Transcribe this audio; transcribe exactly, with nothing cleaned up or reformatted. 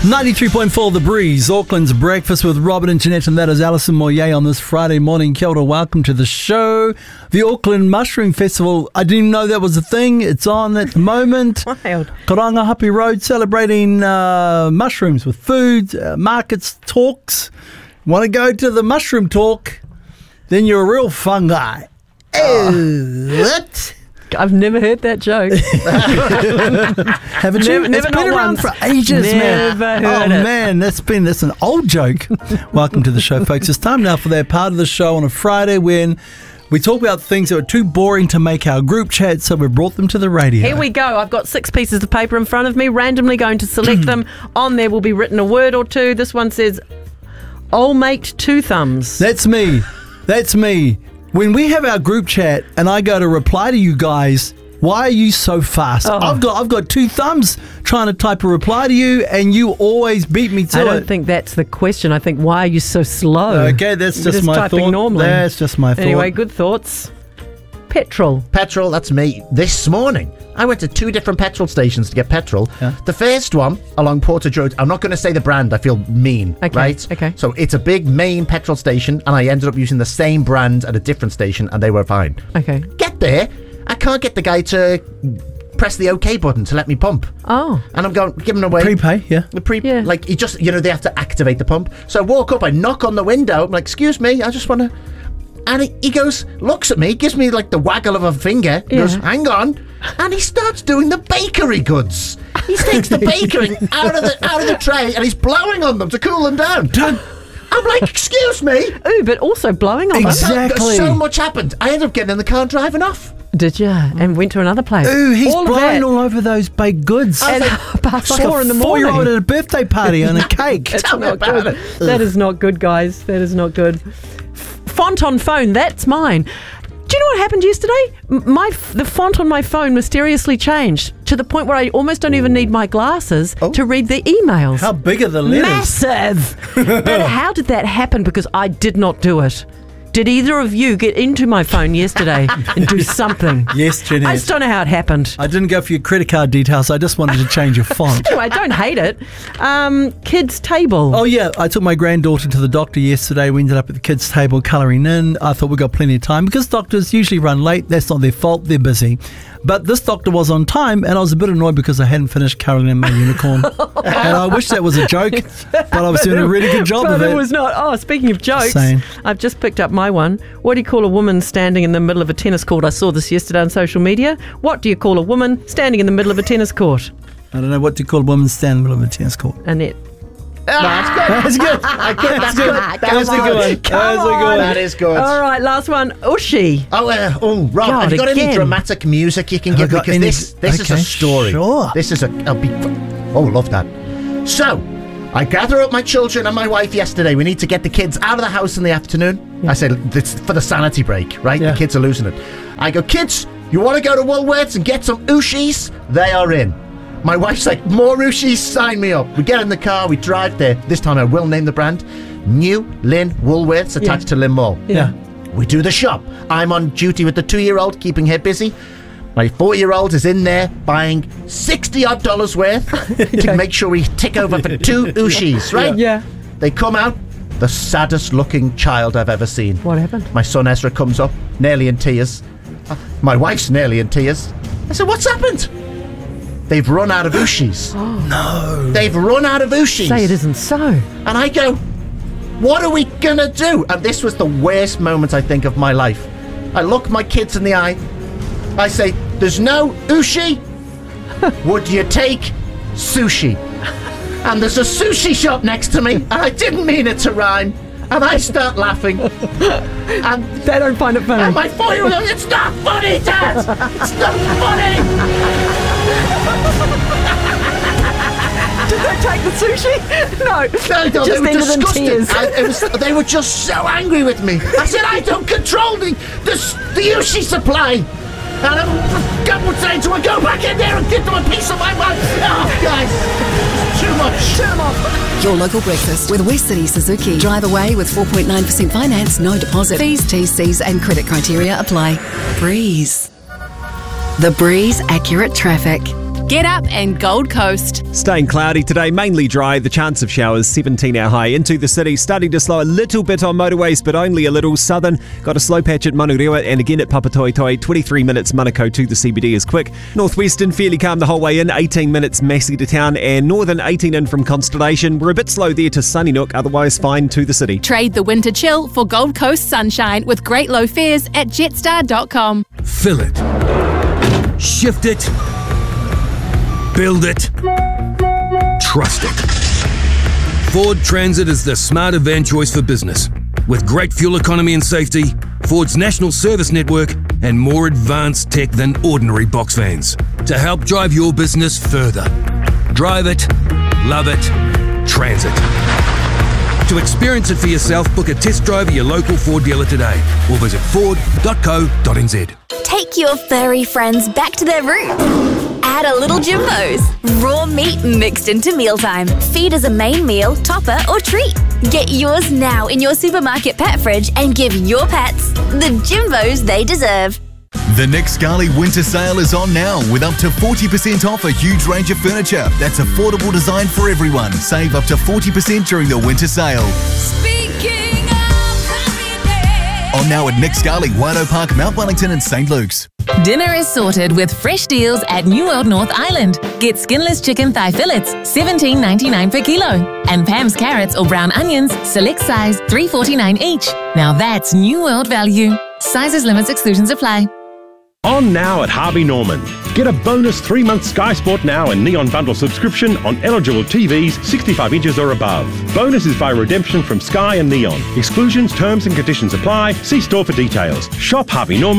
ninety-three point four The Breeze, Auckland's Breakfast with Robin and Jeanette, and that is Alison Moyer on this Friday morning. Kia ora, welcome to the show. The Auckland Mushroom Festival, I didn't even know that was a thing. It's on at the moment. Wild. Karangahape Road, celebrating uh, mushrooms with food, uh, markets, talks. Want to go to the mushroom talk? Then you're a real fun guy. Oh, what? I've never heard that joke. Haven't you? Never, never, it's been around once. for ages, never man. Heard oh it. man, that's been that's an old joke. Welcome to the show, folks. It's time now for that part of the show on a Friday when we talk about things that were too boring to make our group chat, so we brought them to the radio. Here we go. I've got six pieces of paper in front of me, randomly going to select them. On there will be written a word or two. This one says, "Old mate, two thumbs." That's me. That's me. When we have our group chat and I go to reply to you guys, why are you so fast? Oh. I've got I've got two thumbs trying to type a reply to you, and you always beat me to I it. don't think that's the question. I think, why are you so slow? Okay, that's You're just, my typing thought. normally. That's just my thought. Anyway, good thoughts. Petrol. Petrol, that's me. This morning, I went to two different petrol stations to get petrol. Yeah. The first one, along Portage Road, I'm not going to say the brand, I feel mean, Okay, right? okay. So it's a big main petrol station, and I ended up using the same brand at a different station, and they were fine. Okay. Get there, I can't get the guy to press the OK button to let me pump. Oh. And I'm going, giving away. Prepay, yeah. The pre, Yeah. like, you just, you know, they have to activate the pump. So I walk up, I knock on the window, I'm like, excuse me, I just want to... And he, he goes, looks at me, gives me like the waggle of a finger, Yeah. goes, hang on, and he starts doing the bakery goods. He takes the bakery out of the out of the tray and he's blowing on them to cool them down. I'm like, excuse me. Ooh, but also blowing on us. Exactly. So much happened. I ended up getting in the car and driving off. Did you? And went to another place. Ooh, he's all of blowing that. all over those baked goods. At like, past like four a in the four-year-old morning. at a birthday party on a cake. That's Tell me not about good. it. That is not good, guys. That is not good. F- font on phone, that's mine. Do you know what happened yesterday? M- My f- the font on my phone mysteriously changed to the point where I almost don't even need my glasses Oh. to read the emails. How big are the letters? Massive! But how did that happen? Because I did not do it. Did either of you get into my phone yesterday and do something? Yes, Jeanette. I just don't know how it happened. I didn't go for your credit card details. I just wanted to change your font. Anyway, I don't hate it. Um, kids' table. Oh, yeah. I took my granddaughter to the doctor yesterday. We ended up at the kids' table colouring in. I thought we got plenty of time because doctors usually run late. That's not their fault. They're busy. But this doctor was on time, and I was a bit annoyed because I hadn't finished colouring in my unicorn. And I wish that was a joke, but I was doing a really good job but of it. it was not. Oh, speaking of jokes, Same. I've just picked up my one. What do you call a woman standing in the middle of a tennis court? I saw this yesterday on social media. What do you call a woman standing in the middle of a tennis court? I don't know what to call a woman standing in the middle of a tennis court. Annette. That's good. I could, that's good. That That's was a good one. Come That's a good on. one. That is good. All right, last one. Ushi. Oh, uh, oh, Rob, God, have you got again. any dramatic music you can Have I give? got Because any- this, this is okay, a story. sure. This is a, I'll be, oh, love that. So, I gather up my children and my wife yesterday. We need to get the kids out of the house in the afternoon. I said, it's for the sanity break, right? Yeah. The kids are losing it. I go, kids, you want to go to Woolworths and get some Ushis? They are in. My wife's like, more Ushis, sign me up. We get in the car, we drive there. This time I will name the brand. New Lynn Woolworths attached Yeah. to Lynn Mall. Yeah. We do the shop. I'm on duty with the two-year-old, keeping her busy. My four-year-old is in there buying sixty-odd dollars worth to make sure we tick over for two Ushis, right? Yeah. They come out, the saddest-looking child I've ever seen. What happened? My son Ezra comes up, nearly in tears. Uh, My wife's nearly in tears. I said, what's happened? They've run out of Ushis. No. They've run out of Ushis. Say it isn't so. And I go, what are we gonna do? And this was the worst moment, I think, of my life. I look my kids in the eye. I say, there's no Ushi. Would you take sushi? And there's a sushi shop next to me. And I didn't mean it to rhyme. And I start laughing. And, They don't find it funny. and my four-year-old goes, it's not funny, Dad. It's not funny. Did they take the sushi? No. No, no, Just they were ended in disgusted. tears. I, it was, they were just so angry with me. I said, I don't control the the, the Ushi supply. And I'm, God would say to her, go back in there and give them a piece of my mind. Oh, guys, it's too much. Turn them off. Your local breakfast with West City Suzuki. Drive away with four point nine percent finance, no deposit. Fees, T's, C's and credit criteria apply. Breeze. The Breeze Accurate Traffic. Get Up and Gold Coast. Staying cloudy today, mainly dry. The chance of showers, seventeen hour high into the city. Starting to slow a little bit on motorways, but only a little. Southern got a slow patch at Manurewa and again at Papatoetoe. twenty-three minutes Manukau to the C B D is quick. Northwestern fairly calm the whole way in. eighteen minutes Massey to town, and Northern eighteen in from Constellation. We're a bit slow there to Sunnynook, otherwise fine to the city. Trade the winter chill for Gold Coast sunshine with great low fares at jetstar dot com. Fill it. Shift it. Build it. Trust it. Ford Transit is the smarter van choice for business. With great fuel economy and safety, Ford's national service network, and more advanced tech than ordinary box vans to help drive your business further. Drive it, love it, Transit. To experience it for yourself, book a test drive at your local Ford dealer today or visit ford dot co dot n z. Take your furry friends back to their roots. Add a little Jimbo's. Raw meat mixed into mealtime. Feed as a main meal, topper or treat. Get yours now in your supermarket pet fridge and give your pets the Jimbo's they deserve. The Nick Scali winter sale is on now with up to forty percent off a huge range of furniture that's affordable design for everyone. Save up to forty percent during the winter sale. Speaking of happiness. On now at Nick Scali, Waido Park, Mount Wellington and Saint Luke's. Dinner is sorted with fresh deals at New World North Island. Get skinless chicken thigh fillets, seventeen ninety-nine per kilo. And Pam's carrots or brown onions, select size, three forty-nine each. Now that's New World value. Sizes, limits, exclusions apply. On now at Harvey Norman. Get a bonus three-month Sky Sport Now and Neon Bundle subscription on eligible T Vs sixty-five inches or above. Bonus is by redemption from Sky and Neon. Exclusions, terms and conditions apply. See store for details. Shop Harvey Norman.